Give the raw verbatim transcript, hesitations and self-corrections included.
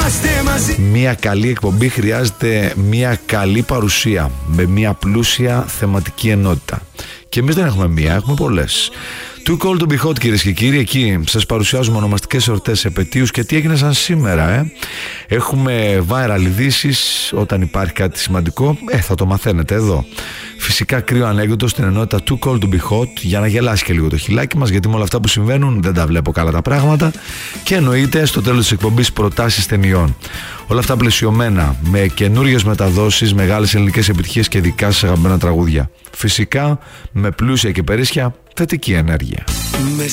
Μια καλή εκπομπή χρειάζεται μια καλή παρουσία με μια πλούσια θεματική ενότητα. Και εμείς δεν έχουμε μία, έχουμε πολλές. Too Cold to Be Hot, κυρίες και κύριοι. Εκεί σας παρουσιάζουμε ονομαστικές εορτές, επετείους και τι έγινε σαν σήμερα. ε. Έχουμε viral ειδήσεις. Όταν υπάρχει κάτι σημαντικό, ε, θα το μαθαίνετε εδώ. Φυσικά κρύο ανέκδοτο στην ενότητα Too Cold to Be Hot, για να γελάσει και λίγο το χιλάκι μας, γιατί με όλα αυτά που συμβαίνουν δεν τα βλέπω καλά τα πράγματα. Και εννοείται στο τέλος της εκπομπής προτάσεις ταινιών. Όλα αυτά πλαισιωμένα με καινούριες μεταδόσεις, μεγάλες ελληνικές επιτυχίες και δικά σας αγαπημένα τραγούδια. Φυσικά με πλούσια και περίσσια θετική ενέργεια.